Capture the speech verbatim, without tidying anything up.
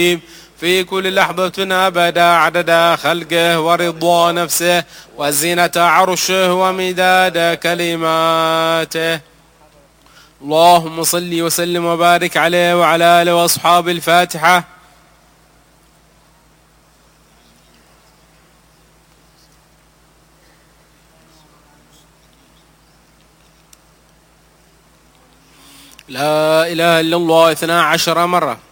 في كل لحظة أبدا عدد خلقه ورضا نفسه وزينة عرشه ومداد كلماته. اللهم صل وسلم وبارك عليه وعلى آله وأصحاب الفاتحة. لا إله إلا الله اثنا عشر مرة.